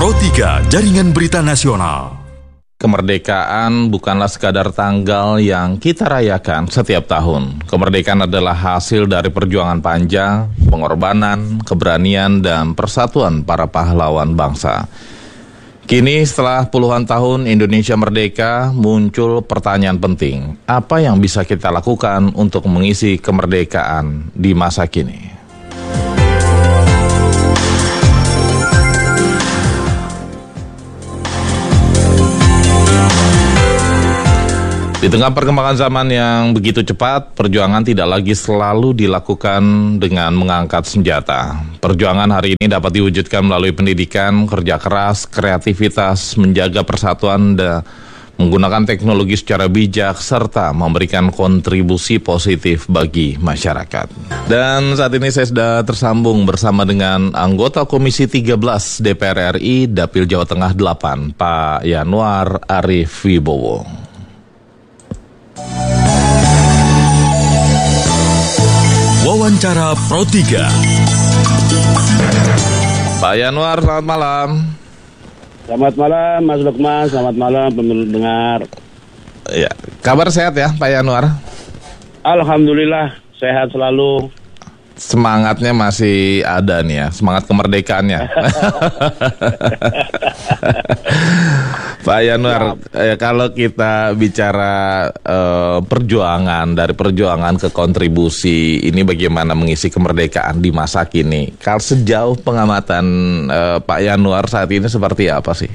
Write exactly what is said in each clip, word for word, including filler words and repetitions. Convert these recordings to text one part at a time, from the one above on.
Pro tiga, Jaringan Berita Nasional. Kemerdekaan bukanlah sekadar tanggal yang kita rayakan setiap tahun. Kemerdekaan adalah hasil dari perjuangan panjang, pengorbanan, keberanian, dan persatuan para pahlawan bangsa. Kini setelah puluhan tahun Indonesia merdeka, muncul pertanyaan penting. Apa yang bisa kita lakukan untuk mengisi kemerdekaan di masa kini? Di tengah perkembangan zaman yang begitu cepat, perjuangan tidak lagi selalu dilakukan dengan mengangkat senjata. Perjuangan hari ini dapat diwujudkan melalui pendidikan, kerja keras, kreativitas, menjaga persatuan, dan menggunakan teknologi secara bijak, serta memberikan kontribusi positif bagi masyarakat. Dan saat ini saya sudah tersambung bersama dengan anggota Komisi tiga belas D P R R I, Dapil Jawa Tengah delapan, Pak Yanuar Arif Wibowo. Wawancara Pro tiga. Pak Yanuar, selamat malam. Selamat malam Mas Lukman, selamat malam pendengar. Ya, kabar sehat ya Pak Yanuar? Alhamdulillah, sehat selalu. Semangatnya masih ada nih ya, semangat kemerdekaannya. Pak Yanuar, eh, kalau kita bicara eh, perjuangan, dari perjuangan ke kontribusi, ini bagaimana mengisi kemerdekaan di masa kini? Kalau sejauh pengamatan eh, Pak Yanuar saat ini seperti apa sih?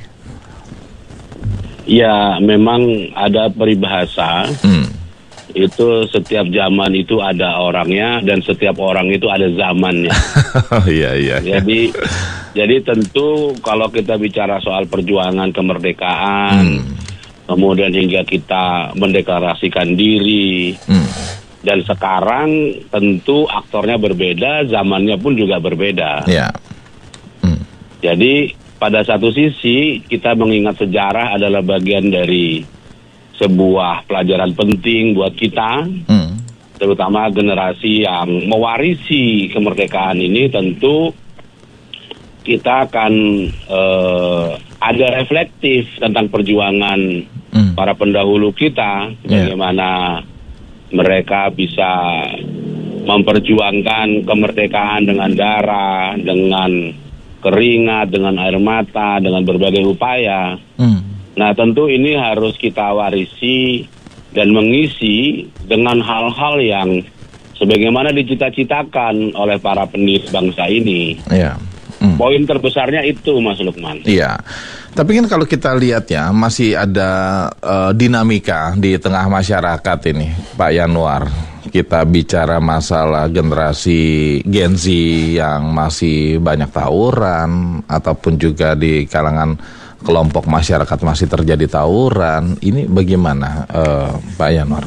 Ya, memang ada peribahasa, hmm. itu setiap zaman itu ada orangnya dan setiap orang itu ada zamannya. Iya, iya. Jadi Jadi tentu kalau kita bicara soal perjuangan kemerdekaan, hmm. kemudian hingga kita mendeklarasikan diri, hmm. dan sekarang tentu aktornya berbeda, zamannya pun juga berbeda. Yeah. Hmm. Jadi pada satu sisi kita mengingat sejarah adalah bagian dari sebuah pelajaran penting buat kita, hmm. terutama generasi yang mewarisi kemerdekaan ini. Tentu kita akan uh, ada reflektif tentang perjuangan mm. para pendahulu kita, yeah. bagaimana mereka bisa memperjuangkan kemerdekaan dengan darah, dengan keringat, dengan air mata, dengan berbagai upaya. Mm. Nah, tentu ini harus kita warisi dan mengisi dengan hal-hal yang sebagaimana dicita-citakan oleh para pendiri bangsa ini. Yeah. Hmm. Poin terbesarnya itu, Mas Lukman. Iya, tapi kan kalau kita lihat ya, masih ada uh, dinamika di tengah masyarakat ini, Pak Yanuar. Kita bicara masalah generasi Gen Z yang masih banyak tawuran, ataupun juga di kalangan kelompok masyarakat masih terjadi tawuran. Ini bagaimana, uh, Pak Yanuar?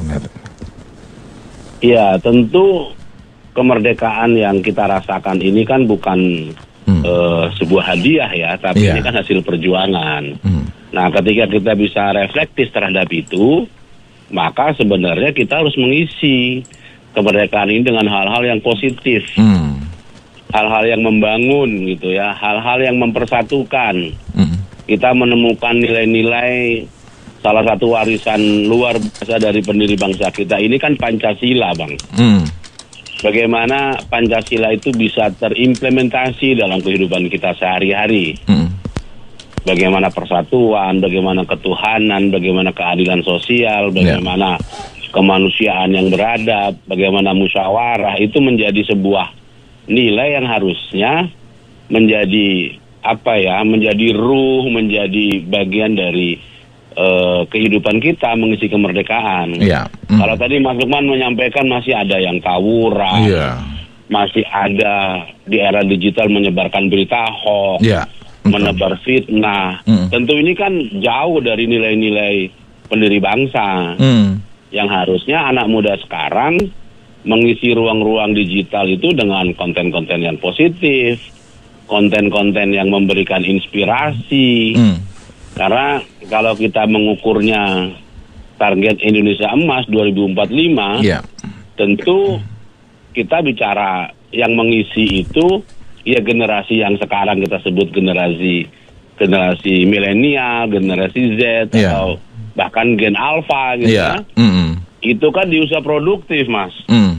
Iya, tentu kemerdekaan yang kita rasakan ini kan bukan Hmm. Uh, sebuah hadiah ya, tapi yeah. ini kan hasil perjuangan. Hmm. Nah, ketika kita bisa reflektif terhadap itu, maka sebenarnya kita harus mengisi kemerdekaan ini dengan hal-hal yang positif, hmm. hal-hal yang membangun gitu ya, hal-hal yang mempersatukan. Hmm. Kita menemukan nilai-nilai, salah satu warisan luar biasa dari pendiri bangsa kita ini kan Pancasila, Bang. Hmm. Bagaimana Pancasila itu bisa terimplementasi dalam kehidupan kita sehari-hari. Hmm. Bagaimana persatuan, bagaimana ketuhanan, bagaimana keadilan sosial, bagaimana yeah. kemanusiaan yang beradab, bagaimana musyawarah, itu menjadi sebuah nilai yang harusnya menjadi apa ya, menjadi ruh, menjadi bagian dari Uh, kehidupan kita mengisi kemerdekaan. Yeah. Mm. Kalau tadi Mas Lukman menyampaikan masih ada yang tawuran, yeah. masih ada di era digital menyebarkan berita hoax, yeah. menebar fitnah. Mm. Tentu ini kan jauh dari nilai-nilai pendiri bangsa. Mm. Yang harusnya anak muda sekarang mengisi ruang-ruang digital itu dengan konten-konten yang positif, konten-konten yang memberikan inspirasi. Mm. Karena kalau kita mengukurnya target Indonesia Emas dua ribu empat puluh lima, yeah. tentu kita bicara yang mengisi itu ya generasi yang sekarang kita sebut generasi generasi milenial, generasi Z, Yeah. atau bahkan gen alpha gitu Iya. ya. Mm-mm. Itu kan di usia produktif, Mas. Mm.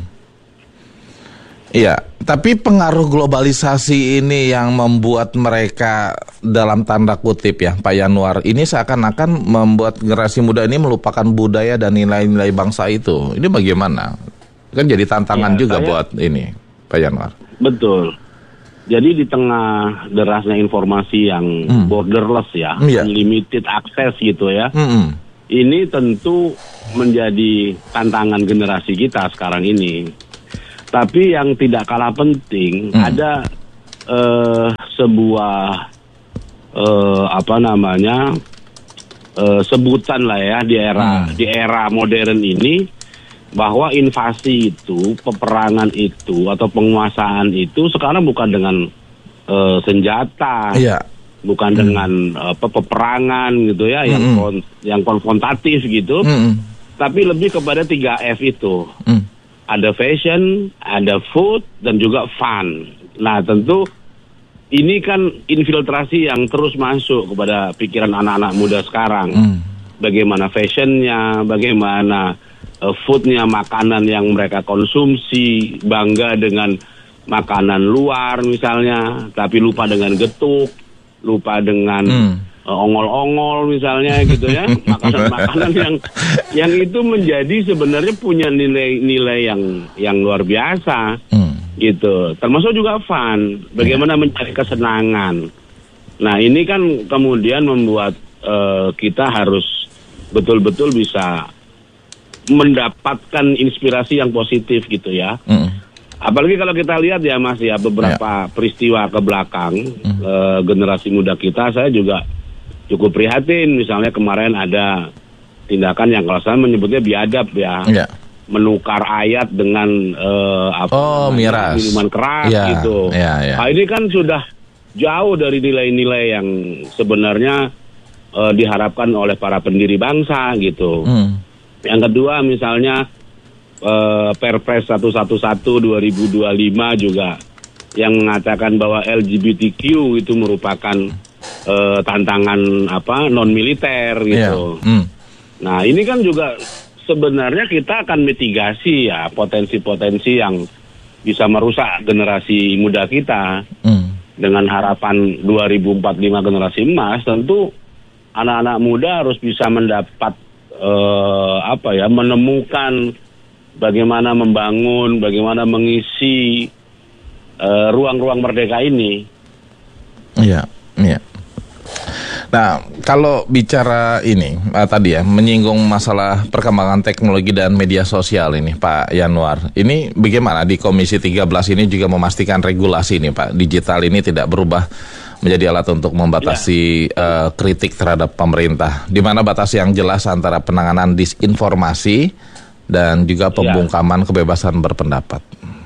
Iya, tapi pengaruh globalisasi ini yang membuat mereka dalam tanda kutip ya, Pak Yanuar, ini seakan-akan membuat generasi muda ini melupakan budaya dan nilai-nilai bangsa itu. Ini bagaimana? Kan jadi tantangan Ya, juga saya- buat ini, Pak Yanuar. Betul. Jadi di tengah derasnya informasi yang Hmm. borderless ya, Iya. unlimited access gitu ya, Mm-mm. ini tentu menjadi tantangan generasi kita sekarang ini. Tapi yang tidak kalah penting, Hmm. ada eh, sebuah eh, apa namanya eh, sebutan lah ya di era Hmm. di era modern ini, bahwa invasi itu, peperangan itu atau penguasaan itu sekarang bukan dengan eh, senjata, Iya. bukan dengan apa peperangan gitu ya, yang Mm-mm. kon- yang konfrontatif gitu, Mm-mm. tapi lebih kepada tiga F itu. Mm. Ada fashion, ada food, dan juga fun. Nah, tentu ini kan infiltrasi yang terus masuk kepada pikiran anak-anak muda sekarang. Mm. Bagaimana fashionnya, bagaimana uh, foodnya, makanan yang mereka konsumsi, bangga dengan makanan luar misalnya, tapi lupa dengan getuk, lupa dengan Mm. uh, ongol-ongol misalnya gitu ya, makanan-makanan yang yang itu menjadi sebenarnya punya nilai-nilai yang yang luar biasa Mm. gitu. Termasuk juga fun, bagaimana mencari kesenangan. Nah, ini kan kemudian membuat uh, kita harus betul-betul bisa mendapatkan inspirasi yang positif gitu ya. Mm. Apalagi kalau kita lihat ya Mas ya, beberapa peristiwa ke belakang eh, generasi muda kita, saya juga cukup prihatin. Misalnya kemarin ada tindakan yang kalau saya menyebutnya biadab ya, Iya. menukar ayat dengan eh, apa Oh, namanya, miras. minuman keras Iya, gitu. iya, iya. Nah, ini kan sudah jauh dari nilai-nilai yang sebenarnya eh, diharapkan oleh para pendiri bangsa gitu. Mm. Yang kedua misalnya eh, Perpres seratus sebelas dua ribu dua puluh lima juga yang mengatakan bahwa L G B T Q itu merupakan eh, tantangan apa non militer gitu. Iya. Mm. Nah, ini kan juga sebenarnya kita akan mitigasi ya potensi-potensi yang bisa merusak generasi muda kita. Mm. Dengan harapan dua ribu empat puluh lima generasi emas, tentu anak-anak muda harus bisa mendapat eh, apa ya, menemukan bagaimana membangun, bagaimana mengisi eh, ruang-ruang merdeka ini. Iya, iya. Nah, kalau bicara ini eh, tadi ya, menyinggung masalah perkembangan teknologi dan media sosial ini, Pak Yanuar. Ini bagaimana di Komisi tiga belas ini juga memastikan regulasi ini, Pak, digital ini tidak berubah menjadi alat untuk membatasi eh, kritik terhadap pemerintah. Di mana batas yang jelas antara penanganan disinformasi dan juga pembungkaman kebebasan berpendapat.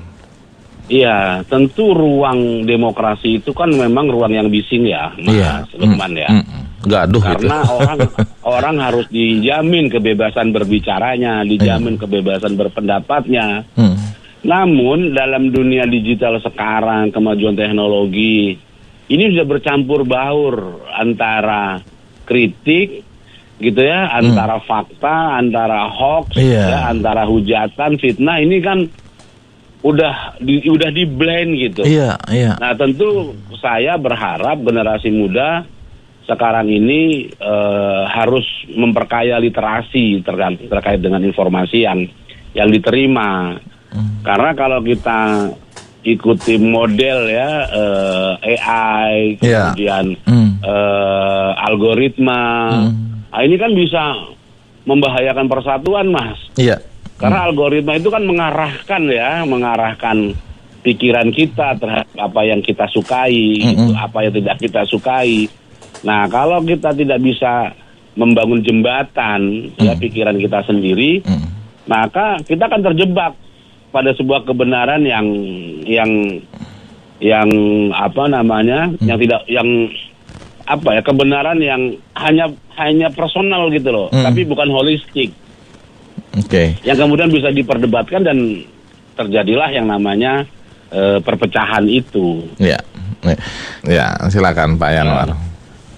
Iya, tentu ruang demokrasi itu kan memang ruang yang bising ya, Mas Iya. Lukman ya. Mm, mm, gaduh Karena gitu. orang orang harus dijamin kebebasan berbicaranya, dijamin kebebasan berpendapatnya. Mm. Namun dalam dunia digital sekarang, kemajuan teknologi ini sudah bercampur baur antara kritik gitu ya, antara fakta, antara hoax, Iya. ya, antara hujatan, fitnah. Ini kan udah di, udah di blend gitu. Iya, iya. Nah, tentu saya berharap generasi muda sekarang ini eh, harus memperkaya literasi terkait, terkait dengan informasi yang yang diterima. Hmm. Karena kalau kita ikuti model ya eh, A I, Iya. kemudian Hmm. eh, algoritma, Hmm. nah, ini kan bisa membahayakan persatuan, Mas. Iya. Karena algoritma itu kan mengarahkan ya, mengarahkan pikiran kita terhadap apa yang kita sukai, Mm-mm. gitu, apa yang tidak kita sukai. Nah, kalau kita tidak bisa membangun jembatan ya pikiran kita sendiri, Mm. maka kita akan terjebak pada sebuah kebenaran yang yang yang apa namanya, yang tidak yang apa ya, kebenaran yang hanya hanya personal gitu loh, Mm. tapi bukan holistik. Oke. Yang kemudian bisa diperdebatkan dan terjadilah yang namanya e, perpecahan itu. Ya, ya, silakan Pak Yanuar.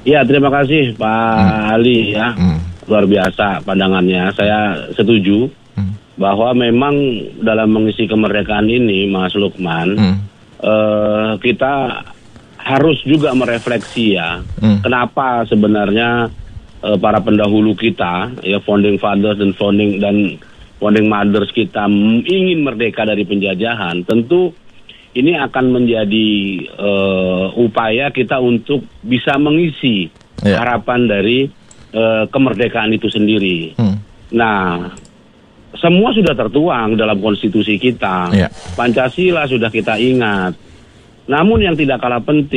Ya, terima kasih Pak Hmm. Ali ya. Hmm. Luar biasa pandangannya. Saya setuju Hmm. bahwa memang dalam mengisi kemerdekaan ini, Mas Lukman, Hmm. eh, kita harus juga merefleksi ya. Hmm. Kenapa sebenarnya eh, para pendahulu kita, ya founding fathers dan founding dan founding mothers kita m- ingin merdeka dari penjajahan. Tentu ini akan menjadi uh, upaya kita untuk bisa mengisi Ya. harapan dari uh, kemerdekaan itu sendiri. Hmm. Nah, semua sudah tertuang dalam konstitusi kita. Ya. Pancasila sudah kita ingat. Namun yang tidak kalah penting